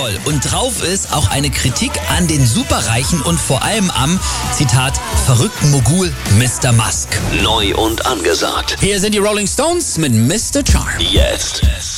toll. Und drauf ist auch eine Kritik an den Superreichen und vor allem am, Zitat, verrückten Mogul Mr. Musk. Neu und angesagt. Hier sind die Rolling Stones mit Mr. Charm. Jetzt.